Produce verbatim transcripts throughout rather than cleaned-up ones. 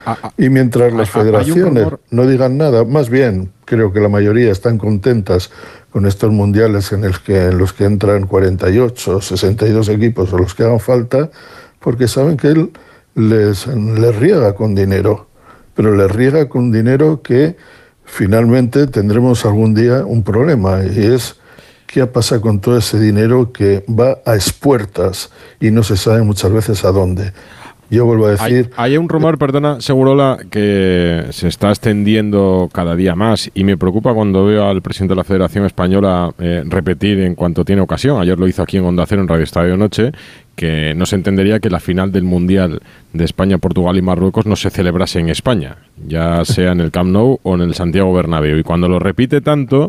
Y mientras las federaciones no digan nada, más bien creo que la mayoría están contentas con estos mundiales en, el que, en los que entran cuarenta y ocho, sesenta y dos equipos o los que hagan falta, porque saben que él les, les riega con dinero, pero les riega con dinero que finalmente tendremos algún día un problema, y es qué pasa con todo ese dinero que va a expuertas y no se sabe muchas veces a dónde. Yo vuelvo a decir... Hay, hay un rumor, perdona, Segurola, que se está extendiendo cada día más y me preocupa cuando veo al presidente de la Federación Española eh, repetir en cuanto tiene ocasión, ayer lo hizo aquí en Onda Cero en Radio Estadio Noche, que no se entendería que la final del Mundial de España, Portugal y Marruecos no se celebrase en España, ya sea en el Camp Nou o en el Santiago Bernabéu. Y cuando lo repite tanto,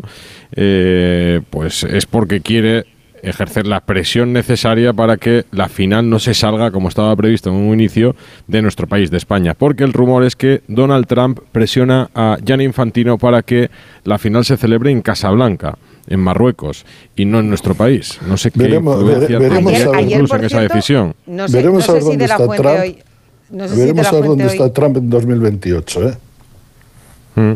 eh, pues es porque quiere ejercer la presión necesaria para que la final no se salga, como estaba previsto en un inicio, de nuestro país, de España. Porque el rumor es que Donald Trump presiona a Gianni Infantino para que la final se celebre en Casablanca, en Marruecos, y no en nuestro país. No sé qué veremos, influencia vere, veremos ayer, ayer, incluso en esa decisión. No sé, veremos no sé a ver dónde si está Trump. Hoy, no sé veremos si a ver dónde hoy. está Trump en dos mil veintiocho, ¿eh? Mm.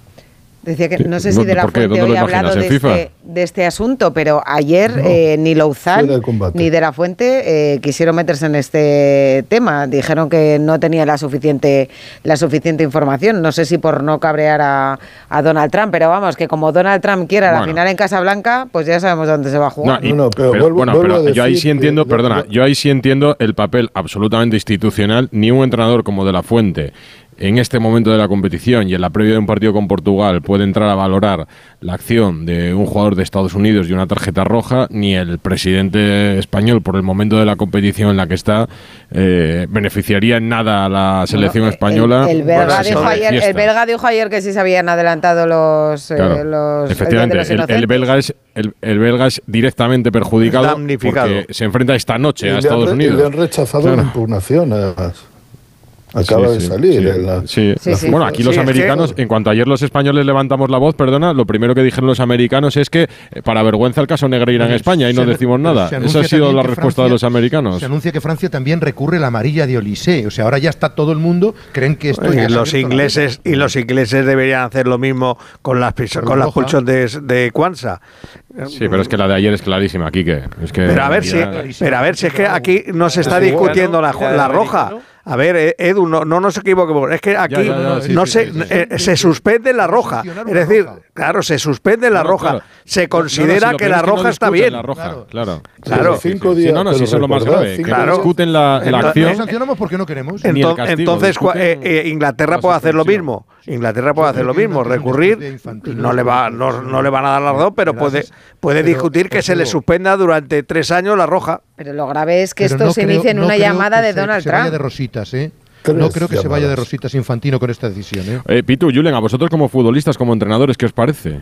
Decía que no sé si de la Fuente hoy ha hablado de este, de este asunto, pero ayer no, eh, ni Louzán ni de la Fuente eh, quisieron meterse en este tema. Dijeron que no tenía la suficiente la suficiente información. No sé si por no cabrear a, a Donald Trump, pero vamos, que como Donald Trump quiera bueno. la final en Casablanca, pues ya sabemos dónde se va a jugar. No, y, no, no, pero, pero, vuelvo, bueno, vuelvo pero yo ahí sí entiendo, que, perdona, yo ahí sí entiendo el papel absolutamente institucional. Ni un entrenador como de la Fuente, en este momento de la competición y en la previa de un partido con Portugal, puede entrar a valorar la acción de un jugador de Estados Unidos y una tarjeta roja, ni el presidente español, por el momento de la competición en la que está, eh, beneficiaría en nada a la selección bueno, española. El, el, belga dijo ayer, el belga dijo ayer que sí se habían adelantado los... Claro, eh, los efectivamente, el, el, el, belga es, el, el belga es directamente perjudicado porque se enfrenta esta noche y a Estados le, Unidos. Y le han rechazado claro. la impugnación, además. Acaba sí, de salir. Sí, en la, sí. Sí, sí, bueno, aquí sí, los sí, americanos, que... en cuanto ayer los españoles levantamos la voz, perdona, lo primero que dijeron los americanos es que eh, para vergüenza el caso Negreira en España y no decimos nada. Esa ha sido la respuesta Francia, de los americanos. Se anuncia que Francia también recurre la amarilla de Olysée. O sea, ahora ya está todo el mundo, creen que esto... Y los ingleses y los ingleses deberían hacer lo mismo con las con las pulsos de, de Kwanza. Sí, pero es que la de ayer es clarísima, Quique. Es que pero a ver si, pero a ver si es que aquí no se está discutiendo la, la roja. A ver, Edu, no, no nos equivoquemos. Es que aquí ya, ya, ya, sí, no sí, se, sí, sí, eh, sí. se suspende la roja. Es decir, claro, se suspende la no, roja. Claro. Se considera no, no, si que la roja no está bien. La roja, claro. Claro. claro. Sí, cinco días, sí, no, no, si eso es lo más grave. Que claro. no discuten la, la acción. No sancionamos porque no queremos. Entonces, castigo, entonces eh, eh, Inglaterra puede hacer lo mismo. Inglaterra puede hacer lo mismo, recurrir. No le va, no, no le van a dar la razón, pero puede, puede discutir que se le suspenda durante tres años la roja. Pero lo grave es que esto se inicie en una llamada de Donald Trump. Se vaya de rositas, ¿eh? No creo que llamadas. se vaya de rositas Infantino con esta decisión. ¿eh? Eh, Pitu, Julen, a vosotros como futbolistas, como entrenadores, ¿qué os parece?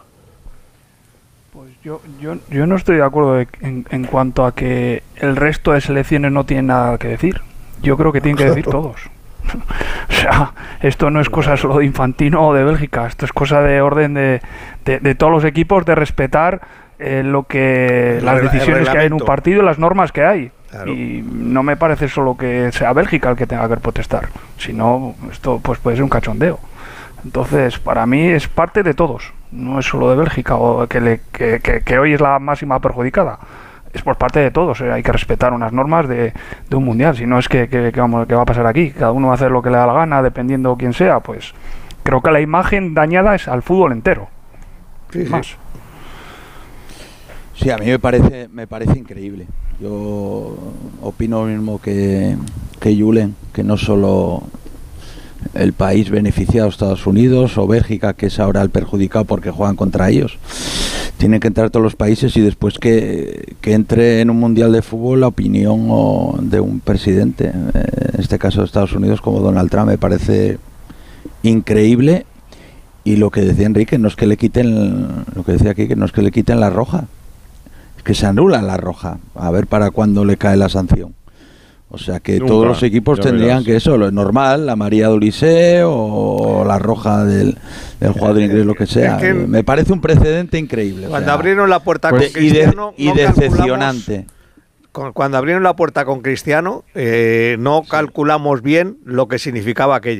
Pues yo, yo, yo no estoy de acuerdo de, en, en cuanto a que el resto de selecciones no tienen nada que decir. Yo creo que tienen que decir todos. O sea, esto no es cosa solo de Infantino o de Bélgica, esto es cosa de orden de, de, de todos los equipos, de respetar eh, lo que el, las decisiones que hay en un partido y las normas que hay. Claro. Y no me parece solo que sea Bélgica el que tenga que protestar, sino esto pues puede ser un cachondeo. Entonces, para mí es parte de todos, no es solo de Bélgica o que, le, que, que, que hoy es la máxima perjudicada. Es por parte de todos, eh, hay que respetar unas normas de, de un mundial, si no es que, que, que, vamos, que va a pasar aquí, cada uno va a hacer lo que le da la gana, dependiendo quién sea, pues creo que la imagen dañada es al fútbol entero. Sí, más. Sí. sí, a mí me parece, me parece increíble. Yo opino lo mismo que, que Julen, que no solo el país beneficiado, Estados Unidos o Bélgica, que es ahora el perjudicado porque juegan contra ellos. Tienen que entrar todos los países y después que, que entre en un mundial de fútbol la opinión o, de un presidente, en este caso de Estados Unidos como Donald Trump, me parece increíble. Y lo que decía Enrique, no es que le quiten, lo que decía aquí, que no es que le quiten la roja, es que se anula la roja, a ver para cuándo le cae la sanción. O sea que Nunca, todos los equipos tendrían verás. que eso, lo normal, la María de Olysée o la roja del, del jugador inglés, lo que sea. Es que me parece un precedente increíble. Cuando o sea, abrieron la puerta pues, con Cristiano... Y, de, y no decepcionante. Cuando abrieron la puerta con Cristiano, eh, no calculamos bien lo que significaba aquello.